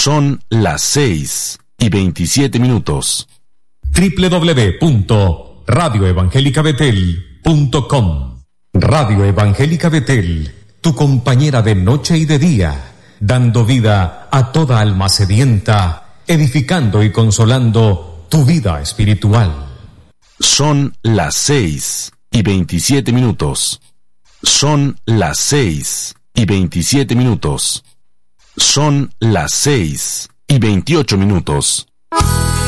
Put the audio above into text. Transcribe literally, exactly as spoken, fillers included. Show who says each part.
Speaker 1: Son las seis y veintisiete minutos.
Speaker 2: doble u doble u doble u punto radio evangélica betel punto com. Radio Evangélica Betel, tu compañera de noche y de día, dando vida a toda alma sedienta, edificando y consolando tu vida espiritual.
Speaker 1: Son las seis y veintisiete minutos. Son las seis y veintisiete minutos. Son las seis y veintiocho minutos.